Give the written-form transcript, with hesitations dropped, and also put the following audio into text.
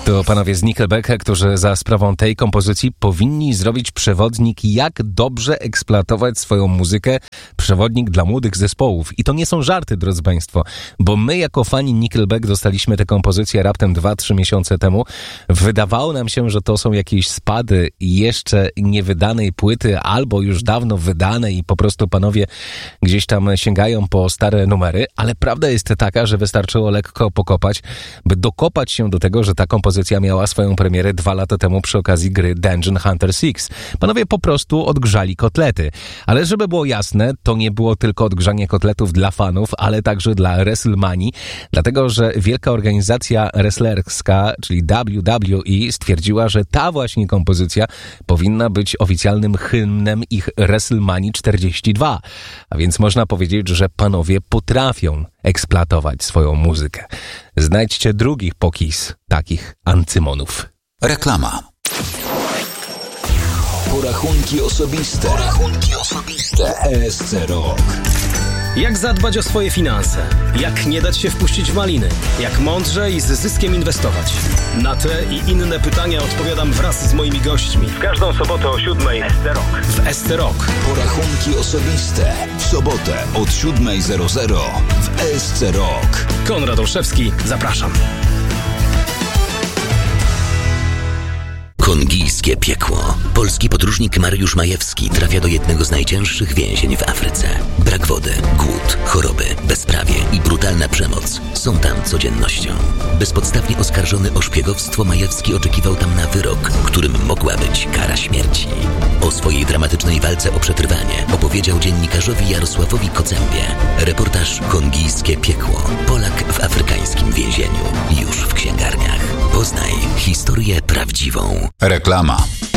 To panowie z Nickelback, którzy za sprawą tej kompozycji powinni zrobić przewodnik, jak dobrze eksploatować swoją muzykę, przewodnik dla młodych zespołów. I to nie są żarty, drodzy państwo, bo my jako fani Nickelback dostaliśmy tę kompozycję raptem 2-3 miesiące temu. Wydawało nam się, że to są jakieś spady jeszcze niewydanej płyty, albo już dawno wydane i po prostu panowie gdzieś tam sięgają po stare numery, ale prawda jest taka, że wystarczyło lekko pokopać, by dokopać się do tego, że ta kompozycja miała swoją premierę 2 lata temu przy okazji gry Dungeon Hunter 6. Panowie po prostu odgrzali kotlety. Ale żeby było jasne, to nie było tylko odgrzanie kotletów dla fanów, ale także dla WrestleManii, dlatego że wielka organizacja wrestlerska, czyli WWE, stwierdziła, że ta właśnie kompozycja powinna być oficjalnym hymnem ich WrestleManii 42. A więc można powiedzieć, że panowie potrafią eksploatować swoją muzykę. Znajdźcie drugich pokis takich ancymonów. Reklama. Porachunki osobiste. ESC Rok. Jak zadbać o swoje finanse? Jak nie dać się wpuścić w maliny? Jak mądrze i z zyskiem inwestować? Na te i inne pytania odpowiadam wraz z moimi gośćmi. W każdą sobotę o 7:00 ESC Rok. W ESC Rok. Porachunki osobiste. W sobotę od 7:00 w ESC Rok. Konrad Olszewski, zapraszam. Kongijskie piekło. Polski podróżnik Mariusz Majewski trafia do jednego z najcięższych więzień w Afryce. Brak wody, głód, choroby, bezprawie i brutalna przemoc są tam codziennością. Bezpodstawnie oskarżony o szpiegowstwo, Majewski oczekiwał tam na wyrok, którym mogła być kara śmierci. O swojej dramatycznej walce o przetrwanie opowiedział dziennikarzowi Jarosławowi Kocębie. Reportaż Kongijskie piekło. Polak w afrykańskim więzieniu. Już w księgarniach. Poznaj historię prawdziwą. Reklama.